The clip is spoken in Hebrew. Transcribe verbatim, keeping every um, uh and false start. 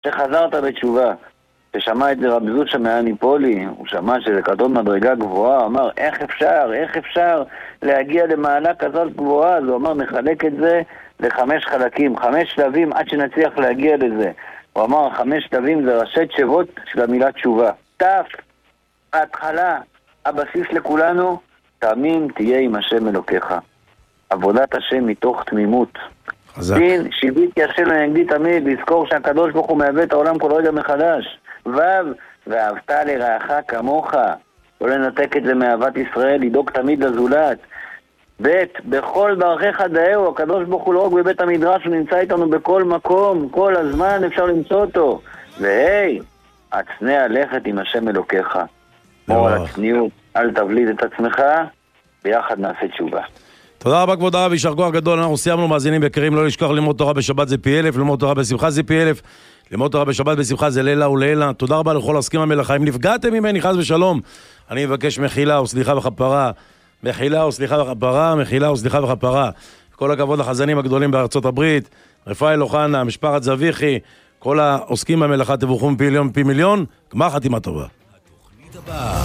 שחזרת בתשובה. ששמע את זה רב זושה מהניפולי, הוא שמע שזה כזאת מדרגה גבוהה, הוא אמר, איך אפשר, איך אפשר להגיע למעלה כזאת גבוהה? אז הוא אמר, נחלק את זה לחמש חלקים, חמש שלבים עד שנצליח להגיע לזה. הוא אמר, חמש שלבים זה ראשי תשובות של המילה תשובה. תף, ההתחלה, הבסיס לכולנו, תאמין תהיה עם השם אלוקיך. עבודת השם מתוך תמימות. חזק. דין, שיביתי השם לנגדי תמיד, לזכור שהקדוש ברוך הוא מהווה את העולם כל רגע מחדש. ו' ואהבת לרעך כמוך, לא לנתק את זה מאהבת ישראל, לדאוג תמיד לזולת. ב' בכל דרכיך דאהו, הקדוש ברוך הוא לא רק בבית המדרש, הוא נמצא איתנו בכל מקום, כל הזמן אפשר למצוא אותו. והי, הצנע לכת עם השם אלוקיך. מור על הצניעות, אל תבליט את עצמך, ביחד נעשה תשובה. תודה רבה כבוד הרב, יישר כוח גדול. אנחנו סיימנו, מאזינים יקרים, לא לשכוח ללמוד תורה בשבת זה פי אלף, ללמוד תורה בשמחה זה פי אלף, ללמוד תורה בשבת בשמחה זה לילה ולילה. תודה רבה לכל העוסקים במלאכה. אם נפגעתם ממני חס ושלום, אני מבקש מחילה וסליחה וכפרה, מחילה וסליחה וכפרה, מחילה וסליחה וכפרה. כל הכבוד לחזנים הגדולים בארצות הברית, רפאל אוחנה, משפחת זביחי, כל העוסקים במלאכה תבורכו פי מיליון, פי מיליון. גמר חתימה טובה.